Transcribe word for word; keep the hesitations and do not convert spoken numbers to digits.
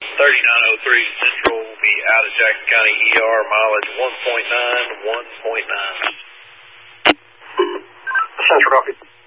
thirty-nine oh three Central will be out of Jackson County E R, mileage one point nine, one point nine. Central copy.